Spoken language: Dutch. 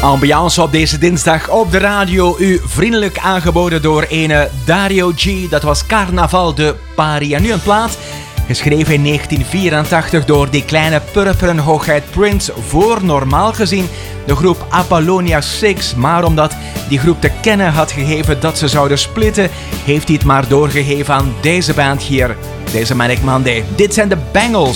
Ambiance op deze dinsdag op de radio. U vriendelijk aangeboden door ene Dario G. Dat was Carnaval de Paris. En nu een plaat, geschreven in 1984 door die kleine purperen hoogheid Prince voor normaal gezien de groep Apollonia 6. Maar omdat die groep te kennen had gegeven dat ze zouden splitten, heeft hij het maar doorgegeven aan deze band hier. Deze Manic Monday. Dit zijn de Bangles.